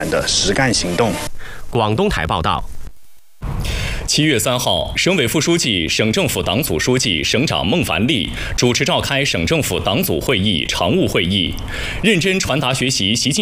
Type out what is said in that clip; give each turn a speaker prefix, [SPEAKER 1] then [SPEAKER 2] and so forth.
[SPEAKER 1] 的实干行动。
[SPEAKER 2] 广东台报道。
[SPEAKER 3] 7月3号，省委副书记、省政府党组书记、省长孟凡利主持召开省政府党组会议常务会议，认真传达学习习近